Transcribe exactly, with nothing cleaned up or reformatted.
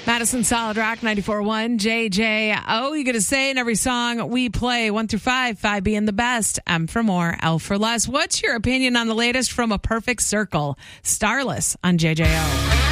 Madison Solid Rock ninety-four point one, J J O. You got to say in every song we play, one through five, five being the best, M for more, L for less. What's your opinion on the latest from A Perfect Circle? Starless on J J O.